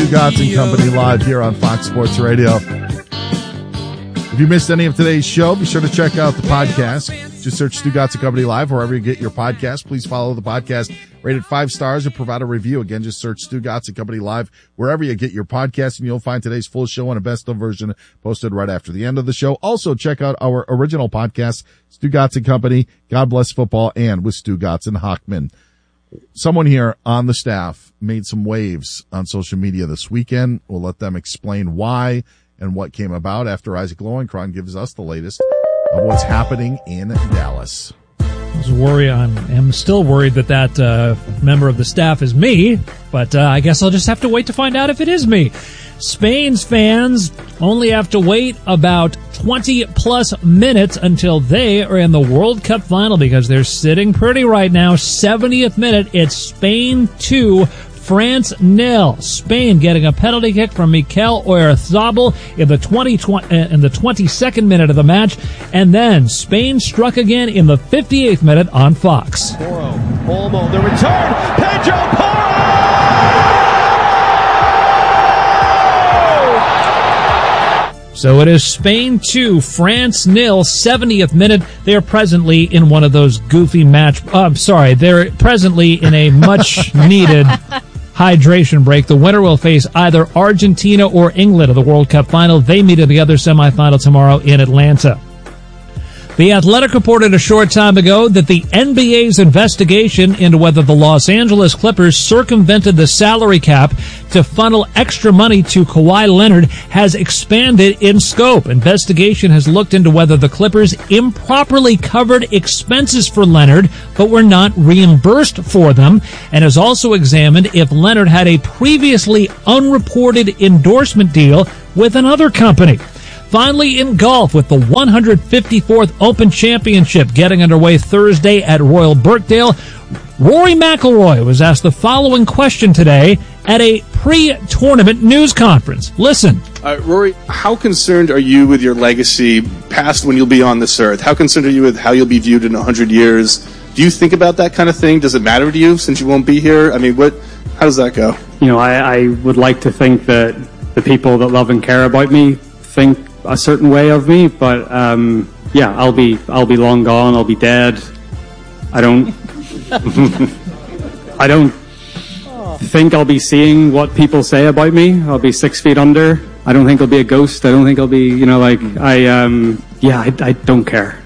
Stugotz and Company live here on Fox Sports Radio. If you missed any of today's show, be sure to check out the podcast. Just search Stugotz and Company live wherever you get your podcast. Please follow the podcast, rate it 5 stars, and provide a review. Again, just search Stugotz and Company live wherever you get your podcast, and you'll find today's full show and a best-of version posted right after the end of the show. Also, check out our original podcast, Stugotz and Company, God Bless Football, and with Stugotz and Hochman. Someone here on the staff made some waves on social media this weekend. We'll let them explain why and what came about after Isaac Lowenkron gives us the latest of what's happening in Dallas. I'm still worried that member of the staff is me, but I guess I'll just have to wait to find out if it is me. Spain's fans only have to wait about 20-plus minutes until they are in the World Cup final because they're sitting pretty right now. 70th minute, it's Spain 2, France 0. Spain getting a penalty kick from Mikel Oyarzabal in the 22nd minute of the match, and then Spain struck again in the 58th minute on Fox. Olmo, the return, Pedro Porro! So it is Spain 2, France 0, 70th minute. They are presently in one of those goofy they're presently in a much-needed hydration break. The winner will face either Argentina or England at the World Cup final. They meet in the other semifinal tomorrow in Atlanta. The Athletic reported a short time ago that the NBA's investigation into whether the Los Angeles Clippers circumvented the salary cap to funnel extra money to Kawhi Leonard has expanded in scope. Investigation has looked into whether the Clippers improperly covered expenses for Leonard but were not reimbursed for them, and has also examined if Leonard had a previously unreported endorsement deal with another company. Finally, in golf, with the 154th Open Championship getting underway Thursday at Royal Birkdale, Rory McIlroy was asked the following question today at a pre-tournament news conference. Listen. Rory, how concerned are you with your legacy past when you'll be on this earth? How concerned are you with how you'll be viewed in 100 years? Do you think about that kind of thing? Does it matter to you since you won't be here? I mean, how does that go? You know, I would like to think that the people that love and care about me think a certain way of me, but I'll be long gone. I'll be dead. I don't think I'll be seeing what people say about me. I'll be 6 feet under. I don't think I'll be a ghost. I don't think I'll be, I don't care.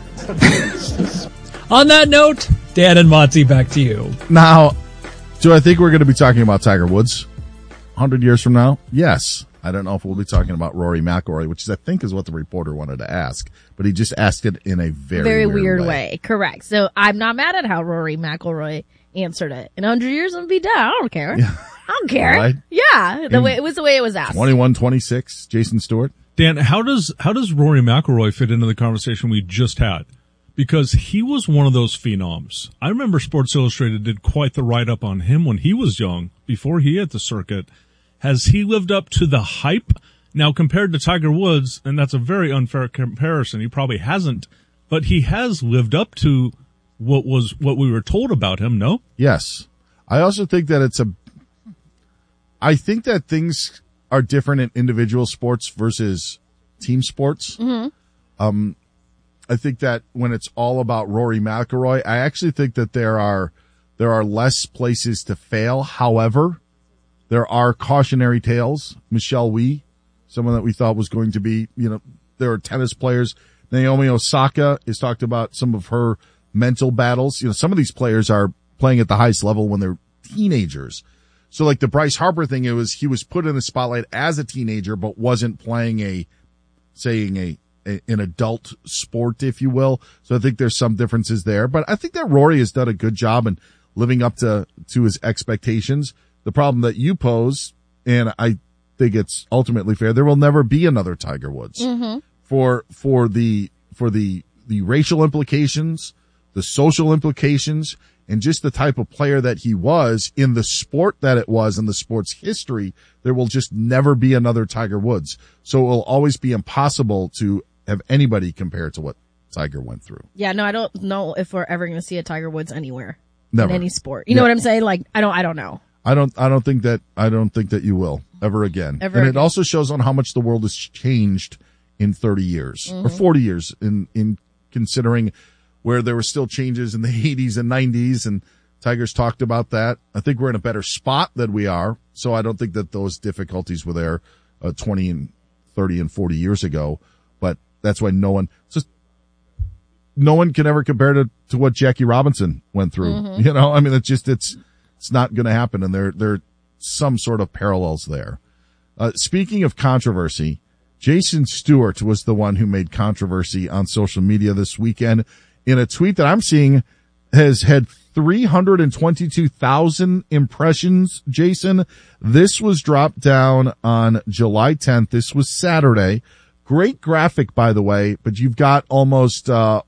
On that note, Dan and Monty, back to you. Now, do I think we're going to be talking about Tiger Woods 100 years from now? Yes. I don't know if we'll be talking about Rory McIlroy, which I think is what the reporter wanted to ask, but he just asked it in a very weird way. Correct. So I'm not mad at how Rory McIlroy answered it. In 100 years, I'm going to be dead. I don't care. Yeah. I don't care. Right? Yeah. The way it was asked. 21-26, Jason Stewart. Dan, how does Rory McIlroy fit into the conversation we just had? Because he was one of those phenoms. I remember Sports Illustrated did quite the write-up on him when he was young, before he hit the circuit. Has he lived up to the hype? Now, compared to Tiger Woods, and that's a very unfair comparison, he probably hasn't, but he has lived up to what we were told about him, no? Yes. I also think that I think that things are different in individual sports versus team sports. Mm-hmm. I think that when it's all about Rory McIlroy, I actually think that there are less places to fail. However, there are cautionary tales. Michelle Wie, someone that we thought was going to be, there are tennis players. Naomi Osaka has talked about some of her mental battles. Some of these players are playing at the highest level when they're teenagers. So like the Bryce Harper thing, he was put in the spotlight as a teenager, but wasn't playing an adult sport, if you will. So I think there's some differences there, but I think that Rory has done a good job in living up to his expectations. The problem that you pose, and I think it's ultimately fair, there will never be another Tiger Woods. Mm-hmm. For the racial implications, the social implications, and just the type of player that he was in the sport that it was, in the sport's history, there will just never be another Tiger Woods. So it will always be impossible to have anybody compare to what Tiger went through. Yeah, no, I don't know if we're ever going to see a Tiger Woods anywhere. Never. In any sport. You know what I'm saying? Like, I don't know. I don't think that you will ever again. It also shows on how much the world has changed in 30 years or 40 years in considering where there were still changes in the 80s and 90s, and Tigers talked about that. I think we're in a better spot than we are. So I don't think that those difficulties were there 20 and 30 and 40 years ago, but that's why no one can ever compare to what Jackie Robinson went through. Mm-hmm. I mean, it's not going to happen. And there are some sort of parallels there. Speaking of controversy, Jason Stewart was the one who made controversy on social media this weekend in a tweet that I'm seeing has had 322,000 impressions. Jason, this was dropped down on July 10th. This was Saturday. Great graphic, by the way, but you've got almost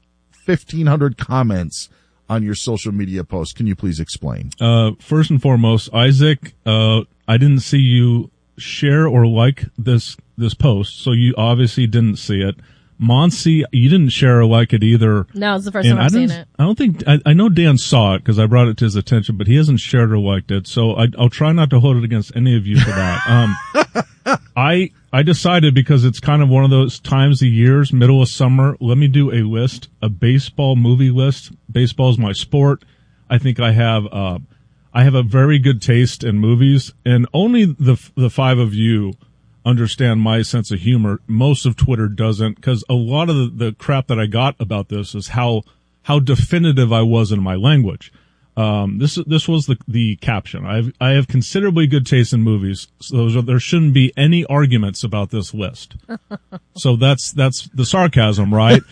1,500 comments on your social media post. Can you please explain? First and foremost, Isaac, I didn't see you share or like this post, so you obviously didn't see it. Monsi, you didn't share or like it either. No, it's the first time I've seen it. I don't think, I know Dan saw it because I brought it to his attention, but he hasn't shared or liked it, so I'll try not to hold it against any of you for that. I decided, because it's kind of one of those times of years, middle of summer, let me do a list, a baseball movie list. Baseball is my sport. I think I have a very good taste in movies, and only the five of you understand my sense of humor. Most of Twitter doesn't, because a lot of the crap that I got about this is how definitive I was in my language. This was the caption. I have considerably good taste in movies, so there shouldn't be any arguments about this list. So that's the sarcasm, right?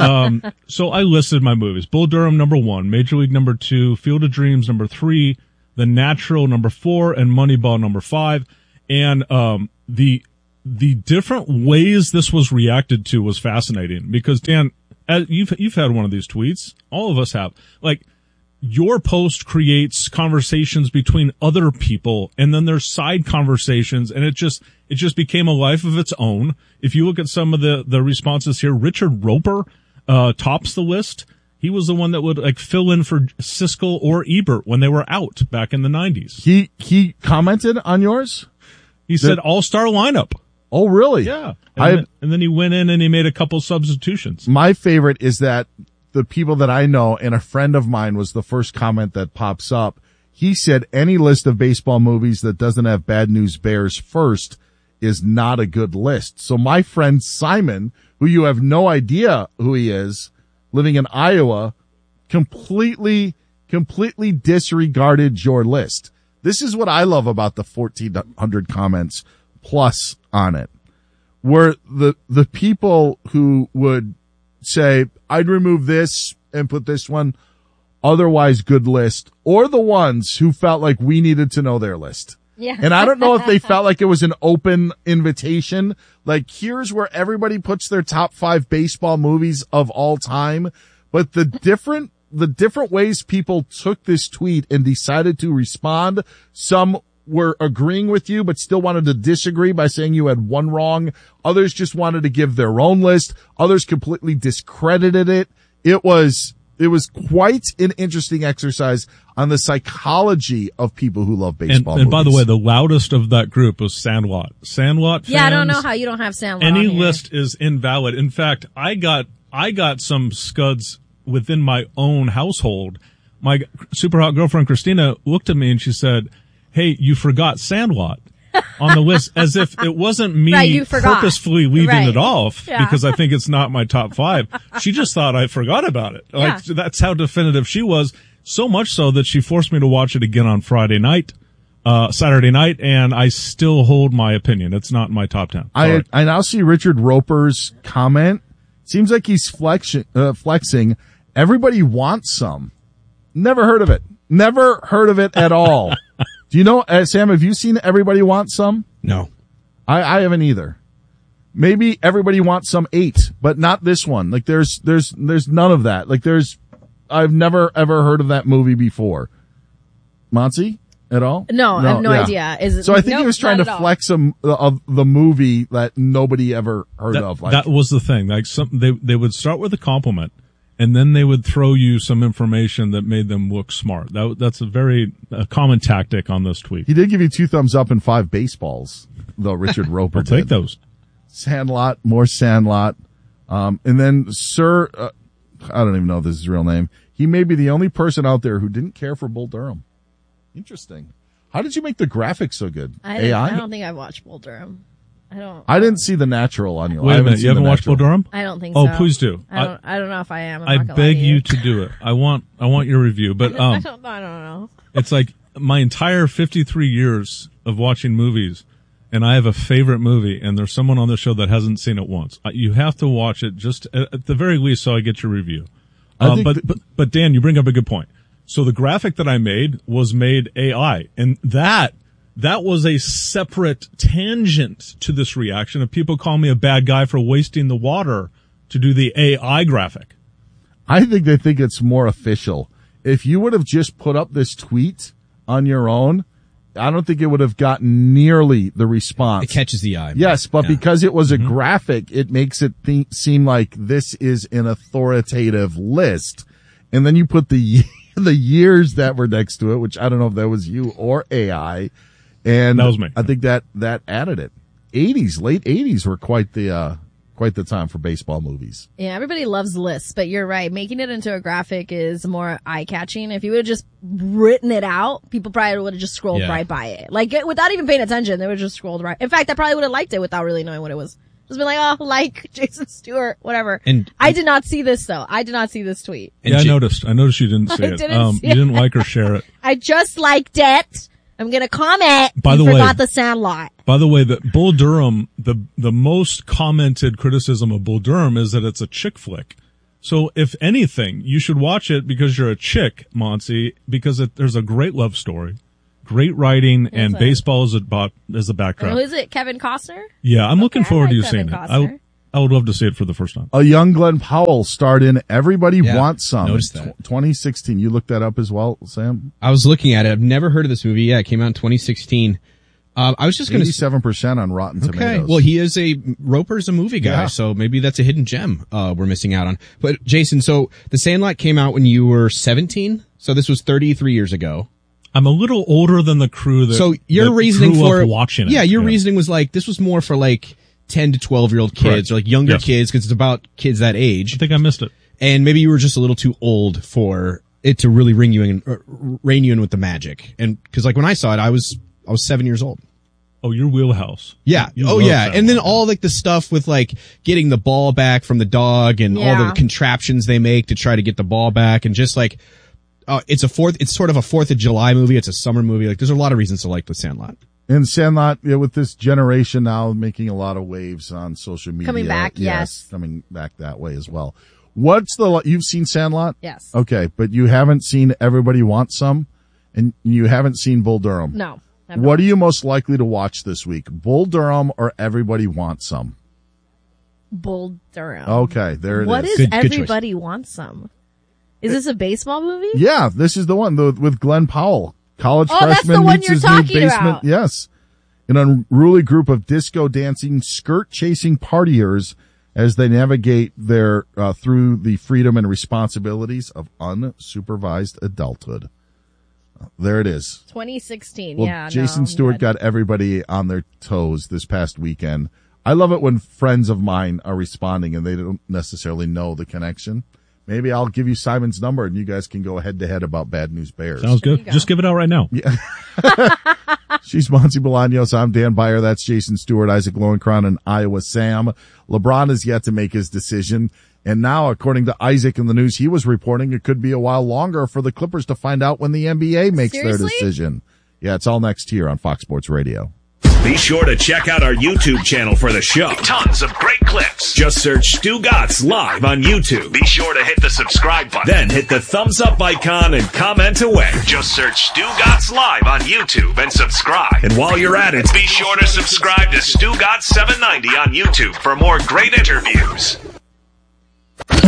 So I listed my movies: Bull Durham number 1, Major League number 2, Field of Dreams number 3, The Natural number 4, and Moneyball number 5. And the different ways this was reacted to was fascinating, because Dan, you've had one of these tweets. All of us have. Like, your post creates conversations between other people, and then there's side conversations, and it just became a life of its own. If you look at some of the responses here, Richard Roper tops the list. He was the one that would fill in for Siskel or Ebert when they were out back in the 90s. He commented on yours? He said all-star lineup. Oh, really? Yeah. And then he went in and he made a couple substitutions. My favorite is that the people that I know, and a friend of mine was the first comment that pops up. He said any list of baseball movies that doesn't have Bad News Bears first is not a good list. So my friend Simon, who you have no idea who he is, living in Iowa, completely disregarded your list. This is what I love about the 1,400 comments plus on it, where the people who would say, I'd remove this and put this one, otherwise good list, or the ones who felt like we needed to know their list. Yeah. And I don't know if they felt like it was an open invitation. Like, here's where everybody puts their top 5 baseball movies of all time. But the different ways people took this tweet and decided to respond, some were agreeing with you but still wanted to disagree by saying you had one wrong. Others just wanted to give their own list. Others completely discredited it. It was quite an interesting exercise on the psychology of people who love baseball movies. And by the way, the loudest of that group was Sandlot. Sandlot fans. Yeah, I don't know how you don't have Sandlot Any on here. list is invalid. In fact, I got some scuds within my own household. My super hot girlfriend Christina looked at me and she said, "Hey, you forgot Sandlot on the list," as if it wasn't me purposefully leaving it off because I think it's not my top 5. She just thought I forgot about it. Like, that's how definitive she was. So much so that she forced me to watch it again on Saturday night, and I still hold my opinion. It's not in my top 10. I now see Richard Roper's comment. Seems like he's flexing. Everybody wants some. Never heard of it. Never heard of it at all. Do you know, Sam, have you seen Everybody Wants Some? No. I haven't either. Maybe Everybody Wants Some 8, but not this one. Like, there's none of that. Like, I've never ever heard of that movie before. Monty? At all? No, I have no idea. So I think he was trying to flex of the movie that nobody ever heard of. That was the thing. Like, they would start with a compliment, and then they would throw you some information that made them look smart. That's a very common tactic on this tweet. He did give you 2 thumbs up and 5 baseballs, though, Richard Roper I'll take those. Sandlot, more Sandlot. And then Sir, I don't even know if this is his real name. He may be the only person out there who didn't care for Bull Durham. Interesting. How did you make the graphics so good? AI? I don't think I've watched Bull Durham. I didn't see the natural on you. Wait a minute, you haven't watched Bull Durham? I don't think so. Oh, please do. I don't know if I am. I beg you to do it. I want your review, but I don't know. It's like my entire 53 years of watching movies, and I have a favorite movie, and there's someone on the show that hasn't seen it once. You have to watch it just at the very least so I get your review. But Dan, you bring up a good point. So the graphic that I made was made AI, and that was a separate tangent to this reaction of people calling me a bad guy for wasting the water to do the AI graphic. I think they think it's more official. If you would have just put up this tweet on your own, I don't think it would have gotten nearly the response. It catches the eye. Yes, but because it was a graphic, it makes it seem like this is an authoritative list. And then you put the years that were next to it, which I don't know if that was you or AI. And that was me. I think that added it. Late 80s were quite the time for baseball movies. Yeah, everybody loves lists, but you're right. Making it into a graphic is more eye-catching. If you would have just written it out, people probably would have just scrolled right by it. Like, without even paying attention, they would have just scrolled right. In fact, I probably would have liked it without really knowing what it was. Just been like, like Jason Stewart, whatever. And I did not see this, though. I did not see this tweet. Yeah, I noticed you didn't see it. You didn't like or share it. I just liked it. I'm going to comment. By the way, forgot the Sandlot. By the way, the Bull Durham, the most commented criticism of Bull Durham is that it's a chick flick. So if anything, you should watch it because you're a chick, Monty, because there's a great love story, great writing, and baseball is a backdrop. Who is it? Kevin Costner? Yeah, I'm looking forward to you seeing it. I would love to see it for the first time. A young Glenn Powell starred in Everybody Wants Some. Noticed that. 2016. You looked that up as well, Sam? I was looking at it. I've never heard of this movie. Yeah, it came out in 2016. I was just going to 87% on Rotten Tomatoes. Well, Roper's a movie guy, so maybe that's a hidden gem we're missing out on. But Jason, so The Sandlot came out when you were 17, so this was 33 years ago. I'm a little older than the crew that So your reasoning for watching it. Yeah, your reasoning was like this was more for like 10 to 12-year-old kids or like younger kids because it's about kids that age. I think I missed it. And maybe you were just a little too old for it to really rein you in with the magic. And because like when I saw it, I was 7 years old. Oh, your wheelhouse. Yeah. And then all like the stuff with like getting the ball back from the dog and all the contraptions they make to try to get the ball back and just like, it's sort of a 4th of July movie. It's a summer movie. Like there's a lot of reasons to like The Sandlot. And Sandlot, with this generation now making a lot of waves on social media. Coming back, yes. Coming back that way as well. You've seen Sandlot? Yes. Okay, but you haven't seen Everybody Wants Some? And you haven't seen Bull Durham? No. What are you most likely to watch this week? Bull Durham or Everybody Wants Some? Bull Durham. Okay, there it is. What is Everybody Wants Some? Is this a baseball movie? Yeah, this is the one with Glenn Powell. College freshman that's the one meets you're his new talking basement. about. Yes. An unruly group of disco dancing, skirt chasing partiers as they navigate their through the freedom and responsibilities of unsupervised adulthood. There it is. 2016. Well, Jason Stewart got everybody on their toes this past weekend. I love it when friends of mine are responding and they don't necessarily know the connection. Maybe I'll give you Simon's number and you guys can go head to head about Bad News Bears. Sounds good. Just give it out right now. Yeah. She's Monty Bolaños. I'm Dan Beyer. That's Jason Stewart, Isaac Lowenkron, and Iowa Sam. LeBron has yet to make his decision. And now, according to Isaac in the news he was reporting, it could be a while longer for the Clippers to find out when the NBA makes their decision. Yeah, it's all next here on Fox Sports Radio. Be sure to check out our YouTube channel for the show. Tons of great clips. Just search Stu Gatz Live on YouTube. Be sure to hit the subscribe button. Then hit the thumbs up icon and comment away. Just search Stu Gatz Live on YouTube and subscribe. And while you're at it, be sure to subscribe to Stu Gatz 790 on YouTube for more great interviews.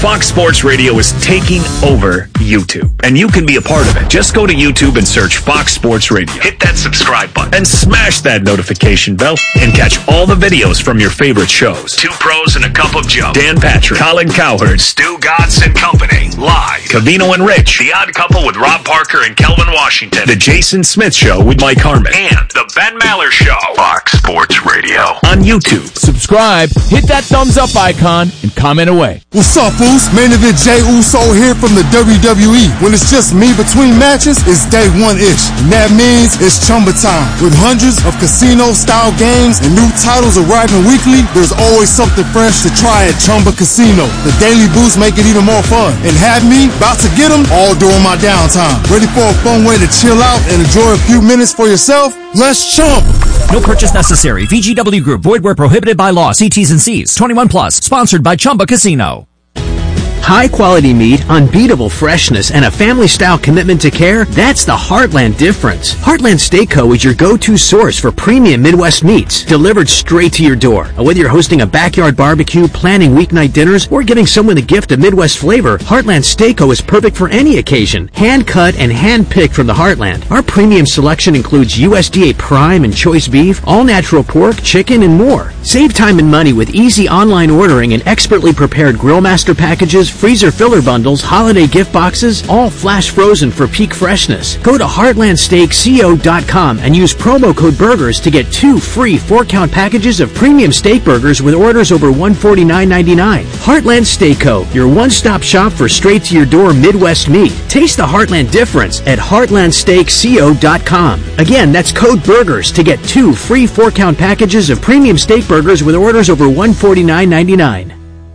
Fox Sports Radio is taking over YouTube, and you can be a part of it. Just go to YouTube and search Fox Sports Radio. Hit that subscribe button and smash that notification bell and catch all the videos from your favorite shows. Two Pros and a Cup of Joe, Dan Patrick, Colin Cowherd, Stu Gatz and Company, live. Covino and Rich, The Odd Couple with Rob Parker and Kelvin Washington, The Jason Smith Show with Mike Harmon, and The Ben Maller Show. Fox Sports Radio on YouTube. Subscribe, hit that thumbs up icon, and comment away. What's up, Foos? Main Event Jey Uso here from the WWE. When it's just me between matches, it's day one-ish. And that means it's Chumba time. With hundreds of casino-style games and new titles arriving weekly, there's always something fresh to try at Chumba Casino. The daily boosts make it even more fun. And have me about to get them all during my downtime. Ready for a fun way to chill out and enjoy a few minutes for yourself? Let's chump! No purchase necessary. VGW Group. Void where prohibited by law. See T's and C's. 21 plus. Sponsored by Chumba Casino. High-quality meat, unbeatable freshness, and a family-style commitment to care, that's the Heartland difference. Heartland Steakco is your go-to source for premium Midwest meats, delivered straight to your door. Whether you're hosting a backyard barbecue, planning weeknight dinners, or giving someone a gift of Midwest flavor, Heartland Steakco is perfect for any occasion. Hand-cut and hand-picked from the Heartland. Our premium selection includes USDA prime and choice beef, all-natural pork, chicken, and more. Save time and money with easy online ordering and expertly prepared Grill Master packages, freezer filler bundles, holiday gift boxes, all flash frozen for peak freshness. Go to heartlandsteakco.com and use promo code BURGERS to get 2 free 4-count packages of premium steak burgers with orders over $149.99. Heartland Steakco, your one-stop shop for straight-to-your-door Midwest meat. Taste the Heartland difference at heartlandsteakco.com. Again, that's code BURGERS to get 2 free 4-count packages of premium steak burgers with orders over $149.99.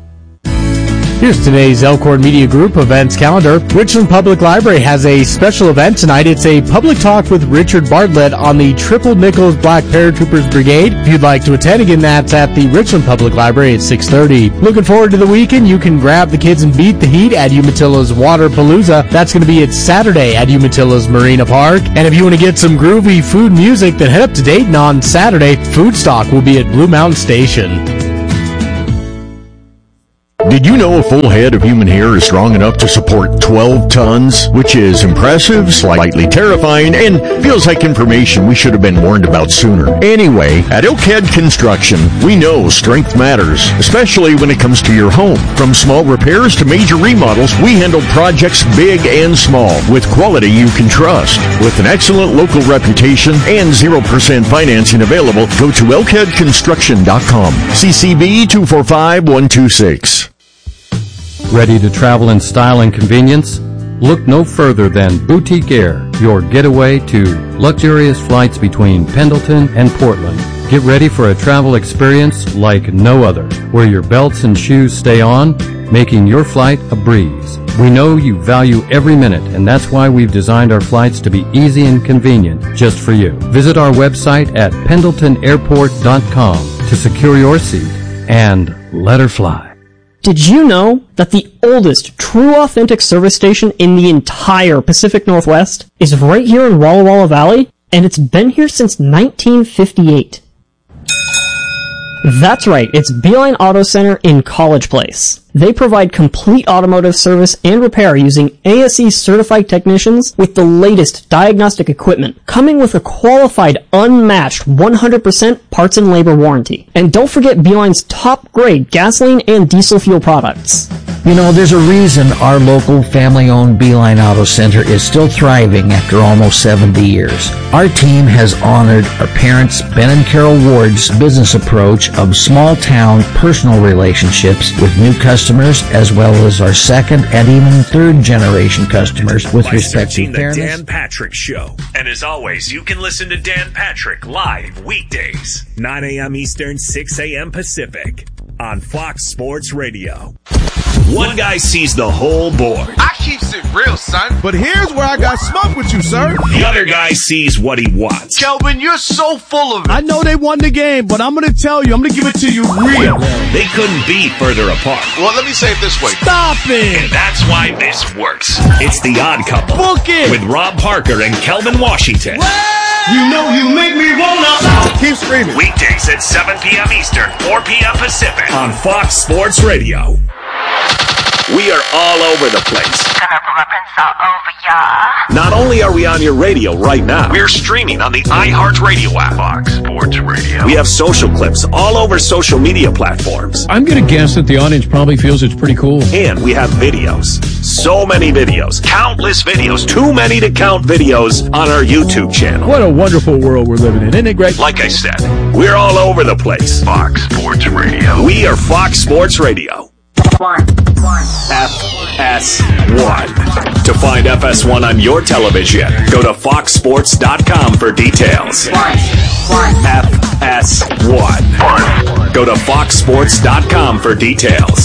Here's today's Elkhorn Media Group events calendar. Richland Public Library has a special event tonight. It's a public talk with Richard Bartlett on the Triple Nichols Black Paratroopers Brigade. If you'd like to attend, again, that's at the Richland Public Library at 6:30. Looking forward to the weekend. You can grab the kids and beat the heat at Umatillo's Waterpalooza. That's going to be at Saturday at Umatillo's Marina Park. And if you want to get some groovy food music, then head up to Dayton on Saturday. Food Stock will be at Blue Mountain Station. Did you know a full head of human hair is strong enough to support 12 tons? Which is impressive, slightly terrifying, and feels like information we should have been warned about sooner. Anyway, at Elkhead Construction, we know strength matters, especially when it comes to your home. From small repairs to major remodels, we handle projects big and small with quality you can trust. With an excellent local reputation and 0% financing available, go to elkheadconstruction.com. CCB 245126. Ready to travel in style and convenience? Look no further than Boutique Air, your getaway to luxurious flights between Pendleton and Portland. Get ready for a travel experience like no other, where your belts and shoes stay on, making your flight a breeze. We know you value every minute, and that's why we've designed our flights to be easy and convenient just for you. Visit our website at pendletonairport.com to secure your seat and let her fly. Did you know that the oldest true authentic service station in the entire Pacific Northwest is right here in Walla Walla Valley? And it's been here since 1958. That's right, it's Beeline Auto Center in College Place. They provide complete automotive service and repair using ASE certified technicians with the latest diagnostic equipment, coming with a qualified, unmatched 100% parts and labor warranty. And don't forget Beeline's top grade gasoline and diesel fuel products. You know, there's a reason our local family-owned Beeline Auto Center is still thriving after almost 70 years. Our team has honored our parents, Ben and Carol Ward's business approach of small-town personal relationships with new customers, as well as our second and even third-generation customers with respect to fairness. The Dan Patrick Show. And as always, you can listen to Dan Patrick live weekdays, 9 a.m. Eastern, 6 a.m. Pacific, on Fox Sports Radio. One guy sees the whole board. I keeps it real, son. But here's where I got smoke with you, sir. The other guy sees what he wants. Kelvin, you're so full of it. I know they won the game, but I'm going to tell you, I'm going to give it to you real. They couldn't be further apart. Well, let me say it this way. Stop it. And that's why this works. It's The Odd Couple. Book it. With Rob Parker and Kelvin Washington. You know you make me wanna. Keep screaming. Weekdays at 7 p.m. Eastern, 4 p.m. Pacific on Fox Sports Radio. We are all over the place. Not only are we on your radio right now, we're streaming on the iHeartRadio app. Fox Sports Radio. We have social clips all over social media platforms. I'm going to guess that the audience probably feels it's pretty cool. And we have videos. So many videos. Countless videos. Too many to count videos on our YouTube channel. What a wonderful world we're living in. Isn't it great? Like I said, we're all over the place. Fox Sports Radio. We are Fox Sports Radio. FS1. To find FS1 on your television, go to foxsports.com for details. FS1. Go to foxsports.com for details.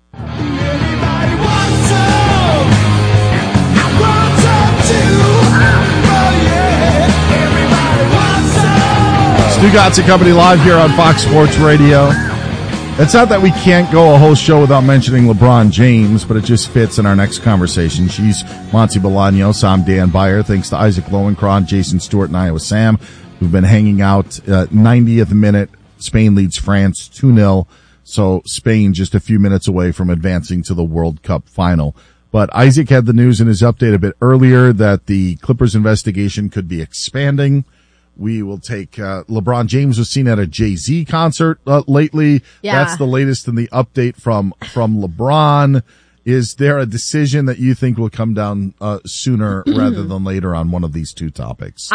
Stu Gatz and Company live here on Fox Sports Radio. It's not that we can't go a whole show without mentioning LeBron James, but it just fits in our next conversation. She's Monty Bolaños. I'm Dan Beyer. Thanks to Isaac Lowenkron, Jason Stewart, and Iowa Sam, who've been hanging out. 90th minute, Spain leads France 2-0. So Spain just a few minutes away from advancing to the World Cup final. But Isaac had the news in his update a bit earlier that the Clippers investigation could be expanding. We will take, LeBron James was seen at a Jay-Z concert lately. Yeah. That's the latest in the update from LeBron. Is there a decision that you think will come down sooner rather than later on one of these two topics?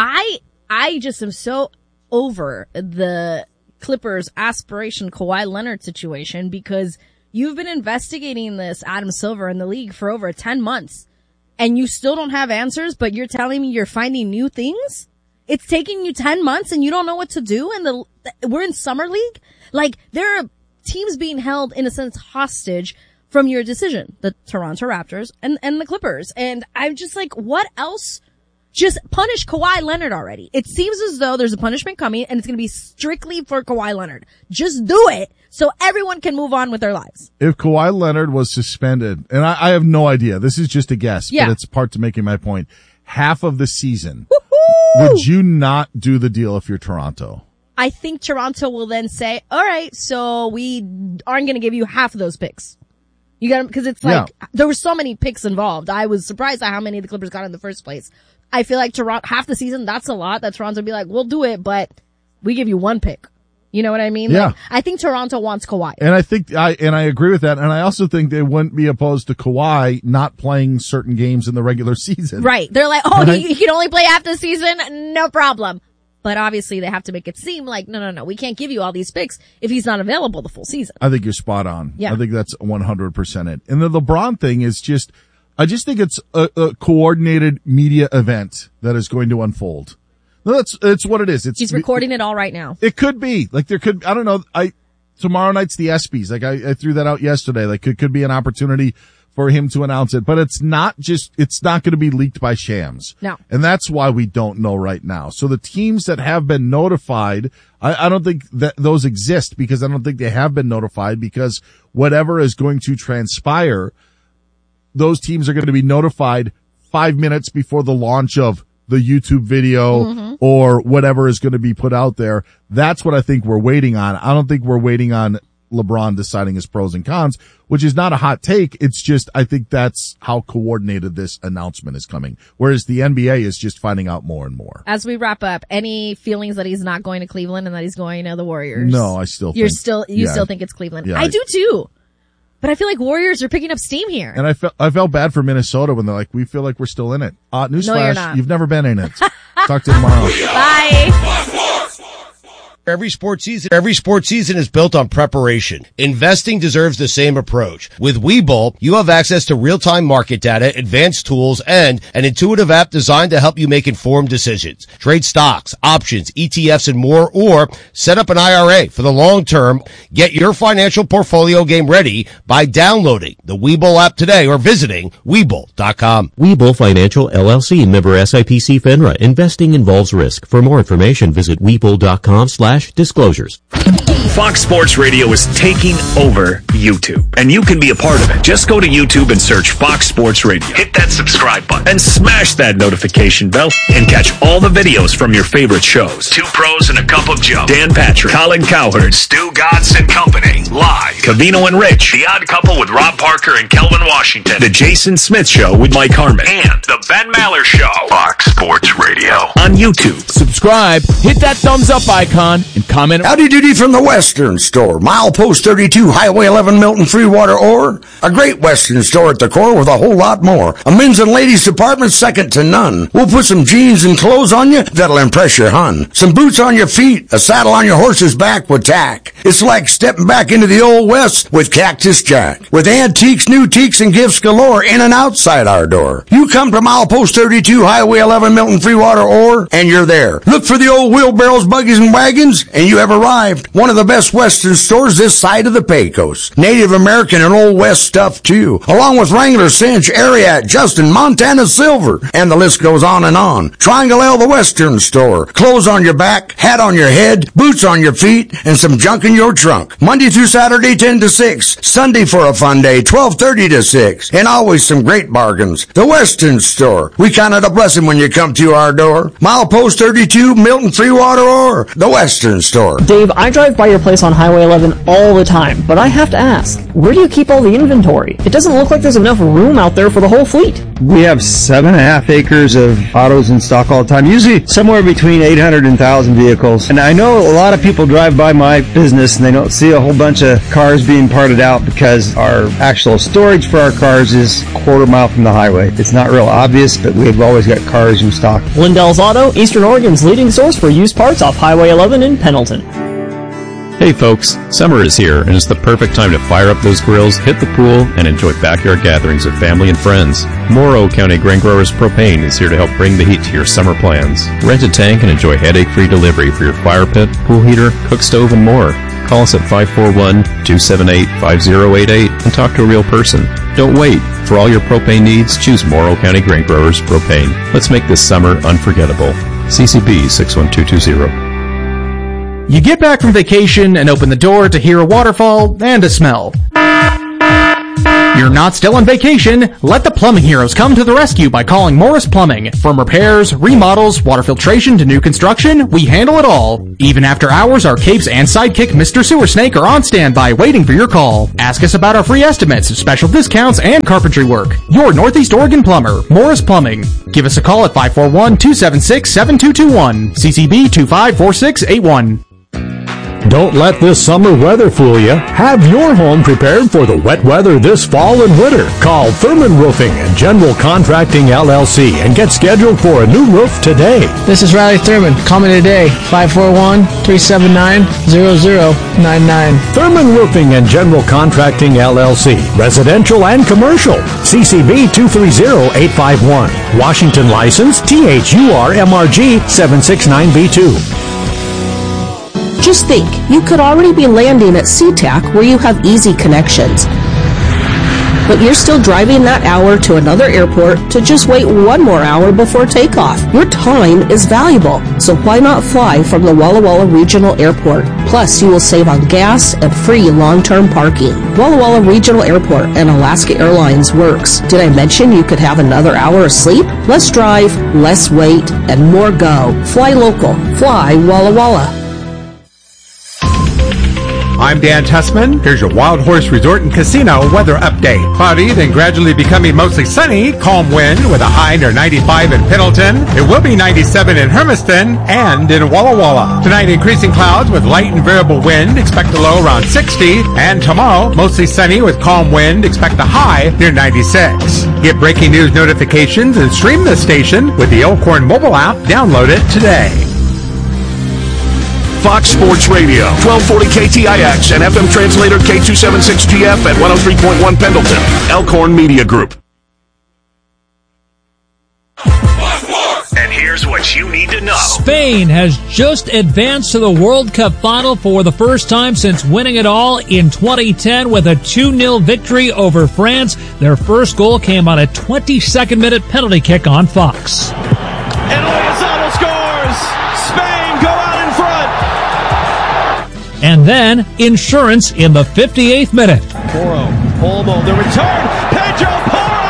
I just am so over the Clippers aspiration Kawhi Leonard situation because you've been investigating this Adam Silver in the league for over 10 months and you still don't have answers, but you're telling me you're finding new things? It's taking you 10 months and you don't know what to do, and we're in summer league? Like, there are teams being held, in a sense, hostage from your decision. The Toronto Raptors and the Clippers. And I'm just like, what else? Just punish Kawhi Leonard already. It seems as though there's a punishment coming and it's going to be strictly for Kawhi Leonard. Just do it so everyone can move on with their lives. If Kawhi Leonard was suspended, and I have no idea, this is just a guess, but it's part to making my point, half of the season, would you not do the deal if you're Toronto? I think Toronto will then say, all right, so we aren't going to give you half of those picks. You got, because it's like, there were so many picks involved. I was surprised at how many the Clippers got in the first place. I feel like Toronto, half the season, that's a lot that Toronto would be like, we'll do it, but we give you one pick. You know what I mean? Yeah. Like, I think Toronto wants Kawhi. And I think, I agree with that. And I also think they wouldn't be opposed to Kawhi not playing certain games in the regular season. Right. They're like, oh, he can only play half the season? No problem. But obviously they have to make it seem like, no, we can't give you all these picks if he's not available the full season. I think you're spot on. Yeah. I think that's 100% it. And the LeBron thing is just, I just think it's a coordinated media event that is going to unfold. No, it's what it is. He's recording it all right now. It could be. Like there could, I don't know, tomorrow night's the ESPYs. Like I threw that out yesterday. Like it could be an opportunity for him to announce it, but it's not going to be leaked by Shams. No. And that's why we don't know right now. So the teams that have been notified, I don't think that those exist because I don't think they have been notified because whatever is going to transpire, those teams are going to be notified 5 minutes before the launch of the YouTube video or whatever is going to be put out there. That's what I think we're waiting on. I don't think we're waiting on LeBron deciding his pros and cons, which is not a hot take. It's just, I think that's how coordinated this announcement is coming. Whereas the NBA is just finding out more and more. As we wrap up, any feelings that he's not going to Cleveland and that he's going to the Warriors? No, I still You think. still think it's Cleveland? Yeah, I do too. But I feel like Warriors are picking up steam here. And I felt bad for Minnesota when they're like, we feel like we're still in it. Newsflash, No, you're not. You've never been in it. Talk to you tomorrow. Bye. Every sports season is built on preparation. Investing deserves the same approach. With Webull, you have access to real-time market data, advanced tools, and an intuitive app designed to help you make informed decisions. Trade stocks, options, ETFs, and more, or set up an IRA for the long term. Get your financial portfolio game ready by downloading the Webull app today or visiting Webull.com. Webull Financial LLC, member SIPC FINRA. Investing involves risk. For more information, visit Webull.com/disclosures. Fox Sports Radio is taking over YouTube, and you can be a part of it. Just go to YouTube and search Fox Sports Radio. Hit that subscribe button and smash that notification bell and catch all the videos from your favorite shows. Two Pros and a Cup of Joe. Dan Patrick, Colin Cowherd, Stu Gatz and Company. Live. Cavino and Rich. The Odd Couple with Rob Parker and Kelvin Washington. The Jason Smith Show with Mike Harmon. And The Ben Maller Show. Fox Sports Radio. On YouTube. Subscribe, hit that thumbs up icon, and comment. Howdy doody from the Western Store. Milepost 32, Highway 11, Milton, Freewater, Ore. A great Western store at the core with a whole lot more. A men's and ladies department second to none. We'll put some jeans and clothes on you that'll impress your hun. Some boots on your feet, a saddle on your horse's back with tack. It's like stepping back into the Old West with Cactus Jack. With antiques, new teaks, and gifts galore in and outside our door. You come to Milepost 32, Highway 11, Milton, Freewater, Ore, and you're there. Look for the old wheelbarrows, buggies, and wagons, and you have arrived. One of the best Western stores this side of the Pecos. Native American and Old West stuff, too. Along with Wrangler, Cinch, Ariat, Justin, Montana Silver, and the list goes on and on. Triangle L, the Western Store. Clothes on your back, hat on your head, boots on your feet, and some junk in your trunk. Monday through Saturday, 10 to 6. Sunday for a fun day, 12:30 to 6. And always some great bargains. The Western Store. We count it a blessing when you come to our door. Milepost 32, Milton, Freewater, or the Western Store. Dave, I drive by your place on Highway 11 all the time, but I have to ask, where do you keep all the inventory? It doesn't look like there's enough room out there for the whole fleet. We have 7.5 acres of autos in stock all the time, usually somewhere between 800 and 1,000 vehicles. And I know a lot of people drive by my business and they don't see a whole bunch of cars being parted out because our actual storage for our cars is a quarter mile from the highway. It's not real obvious, but we've always got cars in stock. Lindell's Auto, Eastern Oregon's leading source for used parts off Highway 11 in Pendleton. Hey folks, summer is here and it's the perfect time to fire up those grills, hit the pool, and enjoy backyard gatherings with family and friends. Morrow County Grain Growers Propane is here to help bring the heat to your summer plans. Rent a tank and enjoy headache-free delivery for your fire pit, pool heater, cook stove, and more. Call us at 541-278-5088 and talk to a real person. Don't wait. For all your propane needs, choose Morrow County Grain Growers Propane. Let's make this summer unforgettable. CCB 61220. You get back from vacation and open the door to hear a waterfall and a smell. You're not still on vacation. Let the plumbing heroes come to the rescue by calling Morris Plumbing. From repairs, remodels, water filtration to new construction, we handle it all. Even after hours, our capes and sidekick Mr. Sewer Snake are on standby waiting for your call. Ask us about our free estimates, special discounts, and carpentry work. Your Northeast Oregon plumber, Morris Plumbing. Give us a call at 541-276-7221. CCB 254681. Don't let this summer weather fool you. Have your home prepared for the wet weather this fall and winter. Call Thurman Roofing and General Contracting LLC and get scheduled for a new roof today. This is Riley Thurman. Call me today, 541-379-0099. Thurman Roofing and General Contracting LLC. Residential and commercial. CCB 230851. Washington license THUR-MRG 769B2. Just think, you could already be landing at SeaTac where you have easy connections. But you're still driving that hour to another airport to just wait one more hour before takeoff. Your time is valuable, so why not fly from the Walla Walla Regional Airport? Plus, you will save on gas and free long-term parking. Walla Walla Regional Airport and Alaska Airlines works. Did I mention you could have another hour of sleep? Less drive, less wait, and more go. Fly local. Fly Walla Walla. I'm Dan Tussman. Here's your Wild Horse Resort and Casino weather update. Cloudy, then gradually becoming mostly sunny. Calm wind with a high near 95 in Pendleton. It will be 97 in Hermiston and in Walla Walla. Tonight, increasing clouds with light and variable wind. Expect a low around 60. And tomorrow, mostly sunny with calm wind. Expect a high near 96. Get breaking news notifications and stream the station with the Elkhorn mobile app. Download it today. Fox Sports Radio, 1240 KTIX and FM translator K276GF at 103.1 Pendleton. Elkhorn Media Group. And here's what you need to know. Spain has just advanced to the World Cup final for the first time since winning it all in 2010 with a 2-0 victory over France. Their first goal came on a 22nd minute penalty kick on Fox. And Lozano scores! Spain go out in front! And then insurance in the 58th minute. Porro, Olmo, the return, Pedro Porro!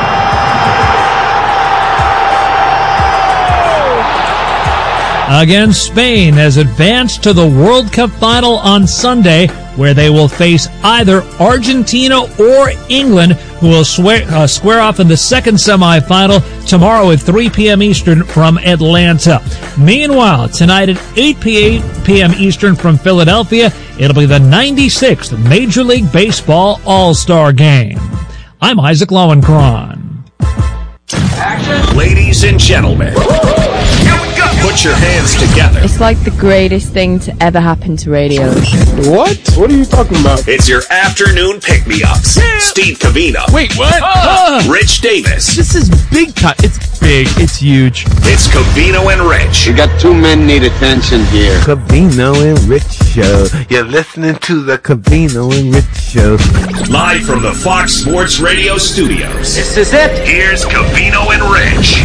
Again, Spain has advanced to the World Cup final on Sunday, where they will face either Argentina or England, who will square off in the second semifinal tomorrow at 3 p.m. Eastern from Atlanta. Meanwhile, tonight at 8 p.m. Eastern from Philadelphia, it'll be the 96th Major League Baseball All-Star Game. I'm Isaac Lowenkron. Action. Ladies and gentlemen, put your hands together. It's like the greatest thing to ever happen to radio. What? What are you talking about? It's your afternoon pick-me-ups. Yeah. Steve Covino. Wait, what? Rich Davis. This is big cut. It's big. It's huge. It's Covino and Rich. We got two men need attention here. Covino and Rich Show. You're listening to the Covino and Rich Show. Live from the Fox Sports Radio studios. This is it. Here's Covino and Rich.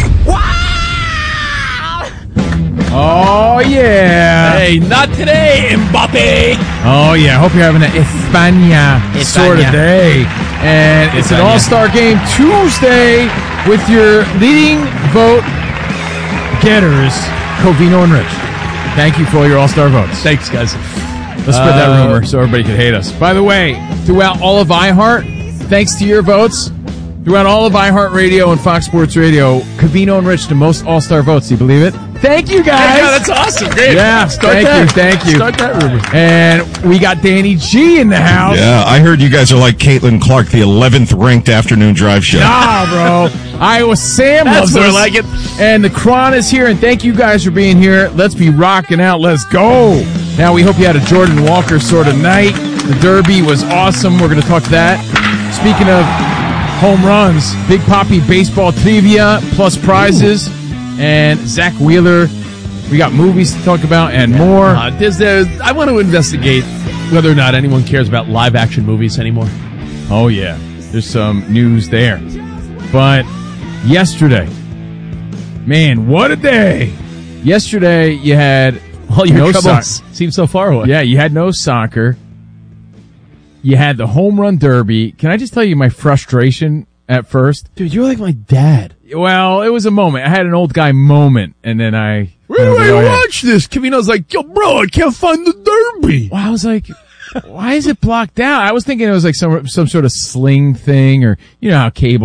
Oh, yeah. Hey, not today, Mbappe. Oh, yeah. I hope you're having an España sort of day. And it's an all-star game Tuesday with your leading vote getters, Covino and Rich. Thank you for all your all-star votes. Thanks, guys. Let's spread that rumor so everybody can hate us. By the way, throughout all of iHeart, thanks to your votes, throughout all of iHeart Radio and Fox Sports Radio, Covino and Rich, the most all-star votes. Do you believe it? Thank you, guys. Yeah, that's awesome. Great. Yeah, thank you. Start that rumor. And we got Danny G in the house. Yeah, I heard you guys are like Caitlin Clark, the 11th ranked afternoon drive show. Nah, bro. Iowa Sam That's loves us. I like it. And the Cron is here, and thank you guys for being here. Let's be rocking out. Let's go. Now, we hope you had a Jordan Walker sort of night. The Derby was awesome. We're going to talk to that. Speaking of home runs, Big Poppy baseball trivia plus prizes. And Zach Wheeler, we got movies to talk about and more. I want to investigate whether or not anyone cares about live-action movies anymore. Oh, yeah. There's some news there. But yesterday, man, what a day. Yesterday, you had all your troubles seem so far away. Yeah, you had no soccer. You had the home run derby. Can I just tell you my frustration at first? Dude, you're like my dad. Well, it was a moment. I had an old guy moment, and then I... Where do I watch this? Covino's like, yo, bro, I can't find the derby. Well, I was like, why is it blocked out? I was thinking it was like some sort of sling thing, or you know how cable